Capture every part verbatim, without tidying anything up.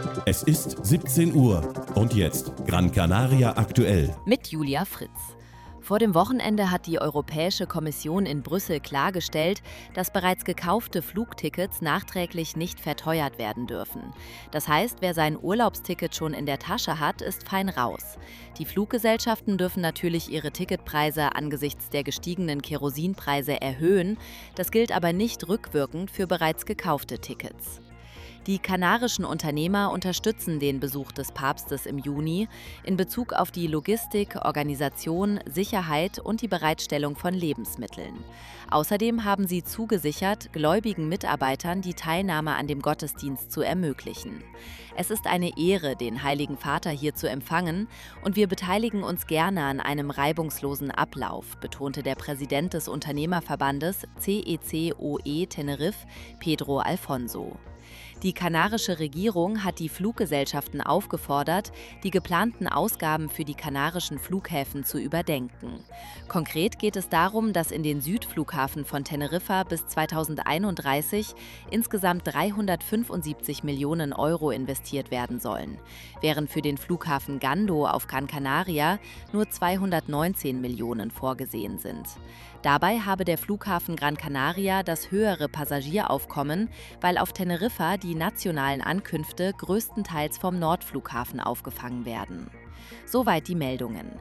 Es ist siebzehn Uhr und jetzt Gran Canaria aktuell. Mit Julia Fritz. Vor dem Wochenende hat die Europäische Kommission in Brüssel klargestellt, dass bereits gekaufte Flugtickets nachträglich nicht verteuert werden dürfen. Das heißt, wer sein Urlaubsticket schon in der Tasche hat, ist fein raus. Die Fluggesellschaften dürfen natürlich ihre Ticketpreise angesichts der gestiegenen Kerosinpreise erhöhen. Das gilt aber nicht rückwirkend für bereits gekaufte Tickets. Die kanarischen Unternehmer unterstützen den Besuch des Papstes im Juni in Bezug auf die Logistik, Organisation, Sicherheit und die Bereitstellung von Lebensmitteln. Außerdem haben sie zugesichert, gläubigen Mitarbeitern die Teilnahme an dem Gottesdienst zu ermöglichen. Es ist eine Ehre, den Heiligen Vater hier zu empfangen, und wir beteiligen uns gerne an einem reibungslosen Ablauf, betonte der Präsident des Unternehmerverbandes C E C O E Tenerife, Pedro Alfonso. Die kanarische Regierung hat die Fluggesellschaften aufgefordert, die geplanten Ausgaben für die kanarischen Flughäfen zu überdenken. Konkret geht es darum, dass in den Südflughafen von Teneriffa bis zweitausendeinunddreißig insgesamt dreihundertfünfundsiebzig Millionen Euro investiert werden sollen, während für den Flughafen Gando auf Gran Canaria nur zweihundertneunzehn Millionen vorgesehen sind. Dabei habe der Flughafen Gran Canaria das höhere Passagieraufkommen, weil auf Teneriffa die nationalen Ankünfte größtenteils vom Nordflughafen aufgefangen werden. Soweit die Meldungen.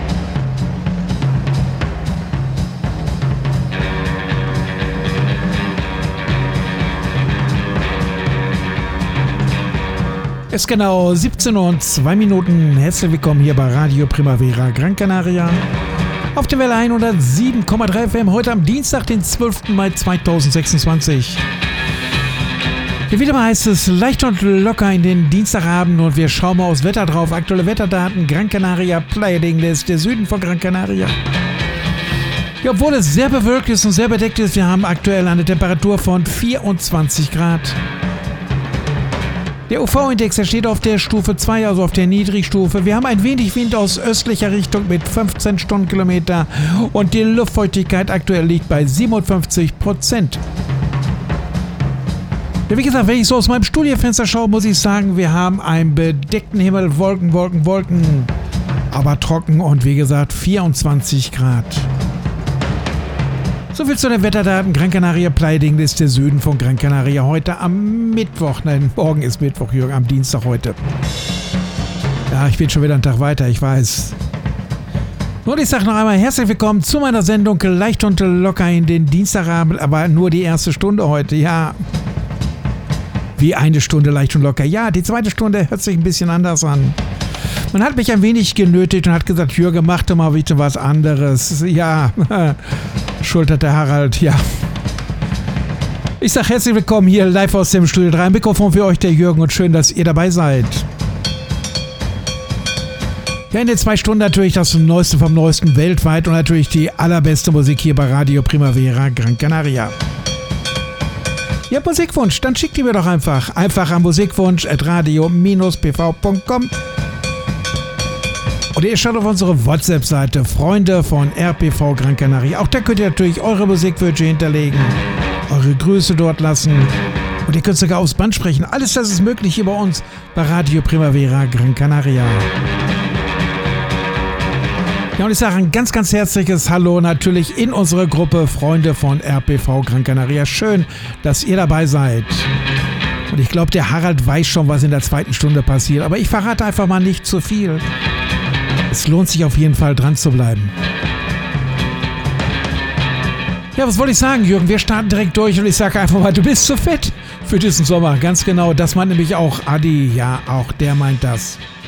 Es ist genau siebzehn Uhr und zwei Minuten. Herzlich willkommen hier bei Radio Primavera Gran Canaria. Auf der Welle hundertsieben Komma drei F M, heute am Dienstag, den zwölften Mai zweitausendsechsundzwanzig. Hier wieder mal heißt es leicht und locker in den Dienstagabend und wir schauen mal aufs Wetter drauf. Aktuelle Wetterdaten: Gran Canaria, Playa de Ingles, der Süden von Gran Canaria. Ja, obwohl es sehr bewölkt ist und sehr bedeckt ist, wir haben aktuell eine Temperatur von vierundzwanzig Grad. Der U V-Index, der steht auf der Stufe zwei, also auf der Niedrigstufe. Wir haben ein wenig Wind aus östlicher Richtung mit fünfzehn Stundenkilometer und die Luftfeuchtigkeit aktuell liegt bei siebenundfünfzig Prozent. Ja, wie gesagt, wenn ich so aus meinem Studiofenster schaue, muss ich sagen, wir haben einen bedeckten Himmel, Wolken, Wolken, Wolken, aber trocken und wie gesagt vierundzwanzig Grad. Soviel zu den Wetterdaten. Gran Canaria, Playa de Ingles ist der Süden von Gran Canaria heute am Mittwoch. Nein, morgen ist Mittwoch, Jürgen, am Dienstag heute. Ja, ich bin schon wieder einen Tag weiter, ich weiß. Und ich sage noch einmal herzlich willkommen zu meiner Sendung leicht und locker in den Dienstagabend, aber nur die erste Stunde heute, ja. Wie eine Stunde leicht und locker. Ja, die zweite Stunde hört sich ein bisschen anders an. Man hat mich ein wenig genötigt und hat gesagt, Jürgen, mach doch mal bitte was anderes. Ja, schultert der Harald, ja. Ich sage herzlich willkommen hier live aus dem Studio drei. Mikrofon für euch, der Jürgen, und schön, dass ihr dabei seid. Ja, in den zwei Stunden natürlich das Neueste vom Neuesten weltweit und natürlich die allerbeste Musik hier bei Radio Primavera Gran Canaria. Ihr habt Musikwunsch, dann schickt ihr mir doch einfach. Einfach an musikwunsch at radio dash p v punkt com. Oder ihr schaut auf unsere WhatsApp-Seite, Freunde von R P V Gran Canaria. Auch da könnt ihr natürlich eure Musikwünsche hinterlegen, eure Grüße dort lassen. Und ihr könnt sogar aufs Band sprechen. Alles das ist möglich hier bei uns bei Radio Primavera Gran Canaria. Ja, und ich sage ein ganz, ganz herzliches Hallo natürlich in unsere Gruppe Freunde von R P V Gran Canaria. Schön, dass ihr dabei seid. Und ich glaube, der Harald weiß schon, was in der zweiten Stunde passiert. Aber ich verrate einfach mal nicht zu viel. Es lohnt sich auf jeden Fall dran zu bleiben. Ja, was wollte ich sagen, Jürgen? Wir starten direkt durch und ich sage einfach mal, du bist zu fit für diesen Sommer. Ganz genau, das meint nämlich auch Adi. Ja, auch der meint das.